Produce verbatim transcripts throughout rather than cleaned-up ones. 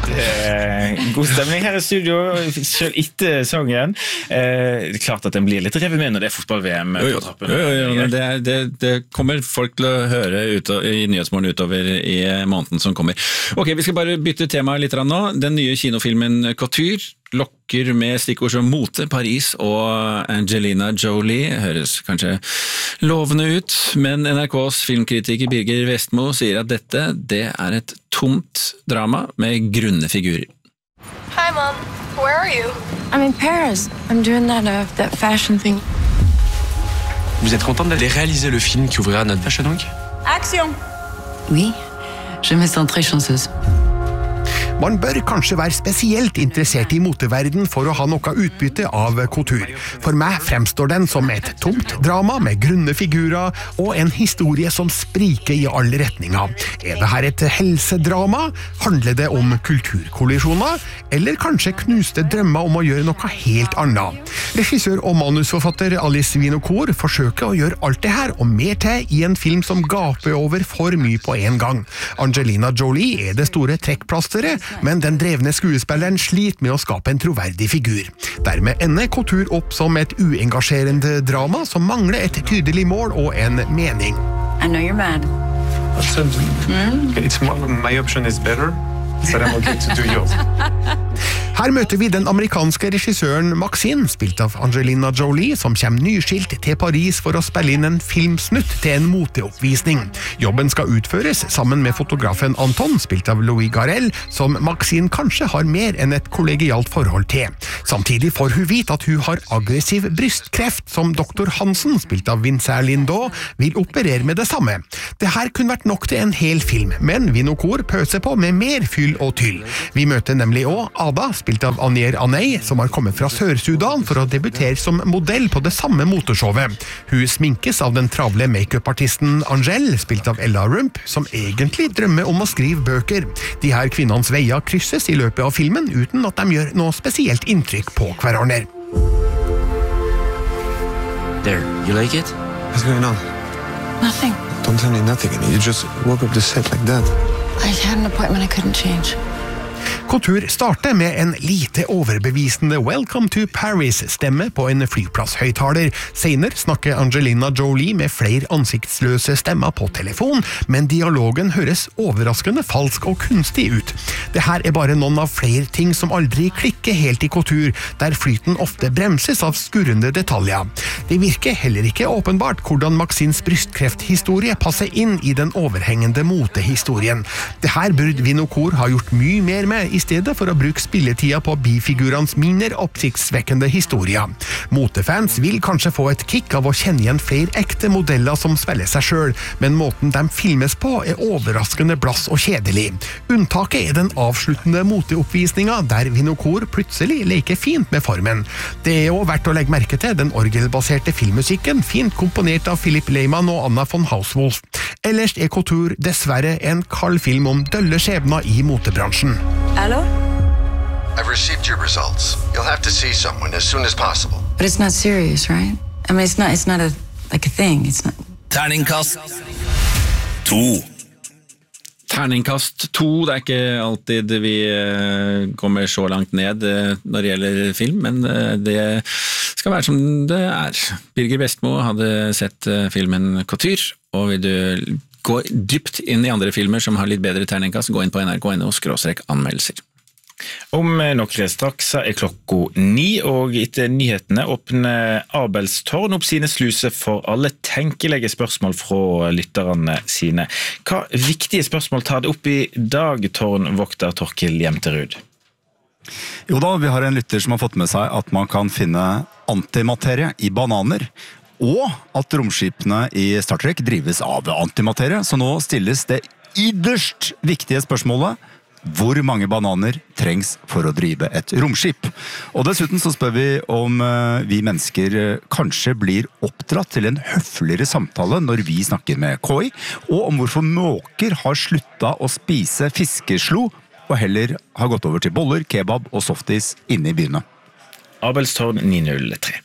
Eh, god stemning her i studio, selv etter sangen. Eh, det er klart at den blir litt revet med når det er fotball-V M på trappen. Jo, jo, jo, men det, det, det kommer folk til å høre ut, i Nyhetsmorgen utover i måneden som kommer. Ok, vi skal bare bytte tema litt nå. Den nye kinofilmen Couture lokker med stikkord som mote, Paris og Angelina Jolie. Høres kanskje lovende ut, men N R K's filmkritiker Birger Vestmo sier at dette, det er et tomt drama med grunne figurer. Hi, Mom. Where are you? I'm in Paris. I'm doing that, uh, that fashion thing. Vous êtes contente d'aller réaliser le film qui ouvrira notre Fashion Week? Action! Oui, je me sens très chanceuse. Man bør kanskje være spesielt interessert i moteverden for å ha noe utbytte av Couture. For meg fremstår den som et tomt drama med grunne figurer og en historie som spriker i alle retninger. Er det her et helsedrama? Handler det om kulturkollisjoner? Eller kanskje knuste drømmer om å gjøre noe helt annet? Regissør og manusforfatter Alice Winocour forsøker å gjøre alt det her og mer til i en film som gaper over for mye på en gang. Angelina Jolie er det store trekkplasteret, men den drevne skuespilleren sliter med å skape en troverdig figur. Dermed ender Couture opp som et uengasjerende drama som mangler et tydelig mål og en mening. I know you're mad. Mm. It's my, my option is better, so I'm okay to do yours. Her møter vi den amerikanske regissøren Maxine, spilt av Angelina Jolie, som kommer nyskilt til Paris for å spille inn en filmsnutt til en moteoppvisning. Jobben skal utføres sammen med fotografen Anton, spilt av Louis Garrel, som Maxine kanskje har mer enn et kollegialt forhold til. Samtidig får hun vite at hun har aggressiv brystkreft, som doktor Hansen, spilt av Vincent Lindau, vil operere med det samme. Det her kunne vært nok til en hel film, men Winocour pøser på med mer fyll og tyll. Vi møter nemlig også Ada, spilt av Anier Aney, som har kommet fra Sør-Sudan for å debutere som modell på det samme motorshowet. Hun sminkes av den travle make-up-artisten Angel, spilt av Ella Rump, som egentlig drømmer om å skrive bøker. De her kvinnenes veier krysses i løpet av filmen uten at de gjør noe spesielt inntrykk på hverandre. There, you like it? What's going on? Nothing. Don't tell me nothing. You just woke up the set like that. I had an appointment I couldn't change. Couture starter med en lite overbevisende Welcome to Paris-stemme på en flyplasshøyttaler. Senere snakker Angelina Jolie med flere ansiktsløse stemmer på telefon, men dialogen høres overraskende falsk og kunstig ut. Det her er bare noen av flere ting som aldri klikker helt i Couture, der flyten ofte bremses av skurrende detaljer. Det virker heller ikke åpenbart hvordan Maxines brystkrefthistorie passer inn i den overhengende motehistorien. Det her burde Winocour ha gjort mye mer med i stedet for å bruke spilletida på bifigurans mindre oppsiktsvekkende historier. Motefans vil kanskje få et kick av å kjenne igjen flere ekte modeller som spiller seg selv, men måten de filmes på er overraskende blass og kjedelig. Unntaket er den avsluttende moteoppvisninga, der Winocour plutselig leker fint med formen. Det er også verdt å legge merke til den orgelbaserte filmmusikken, fint komponert av Philip Lehman og Anna von Hauswolf. Ellers er Couture dessverre en kald film om dølle skjebner i motebransjen. Hello? I've received your results. You'll have to see someone as soon as possible. But it's not serious, right? I mean, it's not, it's not a, like a thing. It's not... Terningkast to. Terningkast to, det er ikke alltid vi kommer så langt ned når det gjelder film, men det skal være som det er. Birger Vestmo hadde sett filmen Couture, og vil du gå dypt inn i andre filmer som har litt bedre terningkast, gå inn på N R K punktum N O skråstrek anmeldelser. Om noen straks er klokka ni, og etter nyhetene åpner Abelstårn opp sine sluser for alle tenkelige spørsmål fra lytterne sine. Hva viktige spørsmål tar det opp i dag, tårnvokter Torkil Jemterud? Jo da, vi har en lytter som har fått med seg at man kan finne antimaterie i bananer, og at romskipene i Star Trek drives av antimaterie, så nå stilles det ytterst viktige spørsmålet: hvor mange bananer trengs for å drive et romskip? Og dessuten så spør vi om vi mennesker kanskje blir oppdratt til en høfligere samtale når vi snakker med K I, og om hvorfor måker har sluttet å spise fiskeslo, og heller har gått over til boller, kebab og softis inne i byene. Abelstårn ni null tre.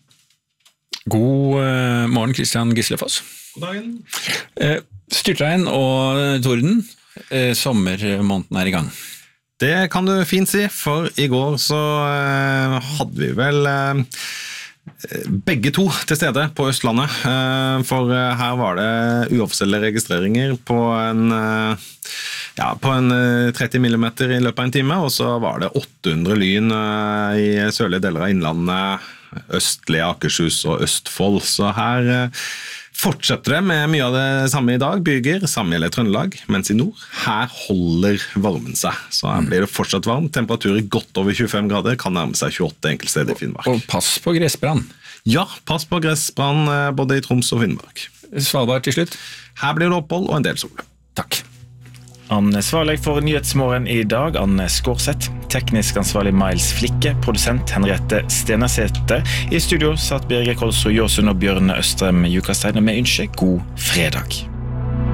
God eh, morgen, Kristian Gislefoss. God dagen. Eh, styrtregn og torden. Eh, sommermåneden er i gang. Det kan du fint si, for i går så eh, hadde vi vel eh, begge to til stede på Østlandet, eh, for eh, her var det uoffisielle registreringer på en, eh, ja, på en eh, tretti millimeter i løpet av en time, og så var det åtte hundre lyn eh, i sørlige deler av Innlandet, østlige Akershus og Østfold, så her eh, fortsetter det med mye av det samme i dag, Byger, samme gjelder Trøndelag, mens i nord, her holder varmen seg. Så her blir det fortsatt varmt, temperaturer godt over tjuefem grader, kan nærme seg tjueåtte enkeltsteder i Finnmark. Og pass på gressbrann. Ja, pass på gressbrann både i Troms og Finnmark. Svalbard til slutt. Her blir det opphold og en del sol. Takk. Ansvarlig for Nyhetsmorgen i dag, Anne Skårseth. Teknisk ansvarlig Miles Flikke, produsent Henriette Stenersæter. I studio satt Birger Kolsrud, Jåsund og Bjørn Østrem Jukastein, og vi ønsker god fredag.